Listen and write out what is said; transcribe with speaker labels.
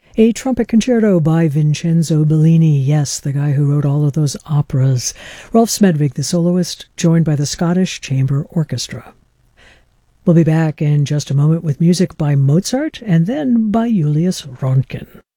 Speaker 1: A trumpet concerto by Vincenzo Bellini, yes, the guy who wrote all of those operas. Rolf Smedvig, the soloist, joined by the Scottish Chamber Orchestra. We'll be back in just a moment with music by Mozart and then by Julius Röntgen.